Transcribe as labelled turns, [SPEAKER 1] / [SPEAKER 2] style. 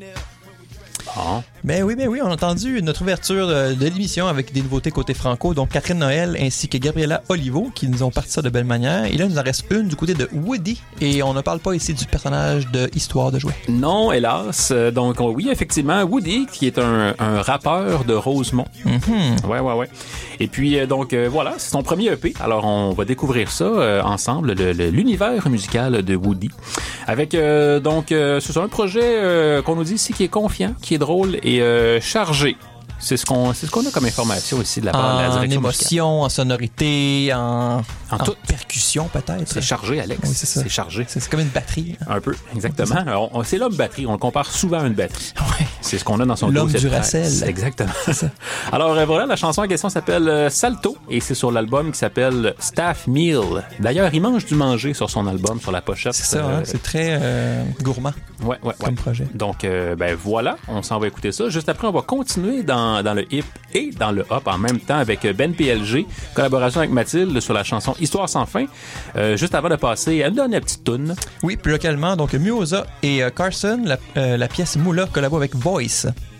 [SPEAKER 1] Ah.
[SPEAKER 2] Ben oui, on a entendu notre ouverture de l'émission avec des nouveautés côté franco, donc Catherine Noël ainsi que Gabriela Olivo qui nous ont parti ça de belle manière. Et là, il nous en reste une du côté de Woody et on ne parle pas ici du personnage de Histoire de jouer.
[SPEAKER 1] Non, hélas. Donc oui, effectivement, Woody, qui est un rappeur de Rosemont.
[SPEAKER 2] Mm-hmm.
[SPEAKER 1] Ouais. Et puis voilà, c'est son premier EP. Alors on va découvrir ça ensemble, l'univers musical de Woody. Avec c'est un projet qu'on nous dit ici qui est confiant, qui est drôle et chargé. C'est ce qu'on a comme information ici de la part de la direction
[SPEAKER 2] émotion,
[SPEAKER 1] musicale.
[SPEAKER 2] en sonorité, en
[SPEAKER 1] toute
[SPEAKER 2] percussion peut-être.
[SPEAKER 1] C'est chargé, Alex.
[SPEAKER 2] Oui, c'est ça.
[SPEAKER 1] C'est chargé.
[SPEAKER 2] C'est comme une batterie.
[SPEAKER 1] Un peu, exactement. Alors, c'est l'homme batterie. On le compare souvent à une batterie.
[SPEAKER 2] Ouais.
[SPEAKER 1] C'est ce qu'on a dans son
[SPEAKER 2] L'homme
[SPEAKER 1] dossier de
[SPEAKER 2] Duracell.
[SPEAKER 1] presse. Exactement. C'est ça. Alors voilà, la chanson en question s'appelle Salto et c'est sur l'album qui s'appelle Staff Meal. D'ailleurs, il mange du manger sur son album, sur la pochette.
[SPEAKER 2] C'est ça, c'est très gourmand.
[SPEAKER 1] Ouais.
[SPEAKER 2] Comme projet.
[SPEAKER 1] Donc, voilà, on s'en va écouter ça. Juste après, on va continuer dans le hip et dans le hop en même temps avec Ben PLG, collaboration avec Mathilde sur la chanson Histoire sans fin. Juste avant de passer à une dernière petite toune.
[SPEAKER 2] Oui, plus localement, donc Muoza et Carson, la pièce Moula collabo avec Voice.